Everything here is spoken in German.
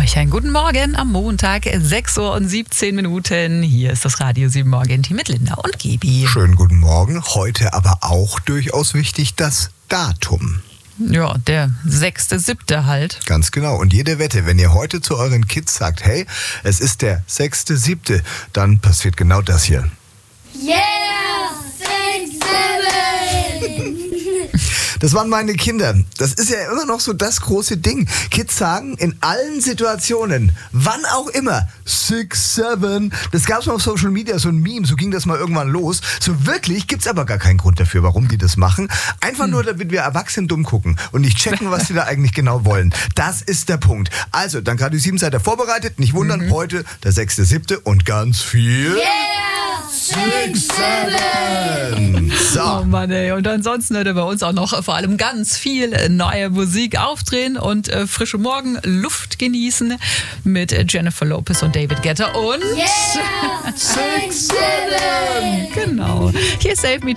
euch einen guten Morgen am Montag, 6:17 Uhr. Hier ist das Radio 7 Morgen-Team mit Linda und Gebi. Schönen guten Morgen. Heute aber auch durchaus wichtig das Datum. Ja, der 6.7. halt. Ganz genau. Und jede Wette, wenn ihr heute zu euren Kids sagt, hey, es ist der 6.7., dann passiert genau das hier. Yeah! 6, 7! Das waren meine Kinder. Das ist ja immer noch so das große Ding. Kids sagen in allen Situationen, wann auch immer, 6, 7. Das gab es mal auf Social Media, so ein Meme, so ging das mal irgendwann los. So wirklich gibt's aber gar keinen Grund dafür, warum die das machen. Einfach nur, damit wir Erwachsenen dumm gucken und nicht checken, was die da eigentlich genau wollen. Das ist der Punkt. Also, dann gerade die 7 seid ihr vorbereitet. Nicht wundern, heute der 6.7. und ganz viel... Yeah! 6, 7! So. Oh Mann, ey. Und ansonsten hört ihr bei uns auch noch vor allem ganz viel neue Musik aufdrehen und frische Morgenluft genießen mit Jennifer Lopez und David Guetta und... Yeah! 6, 7! Genau. Hier ist Save Me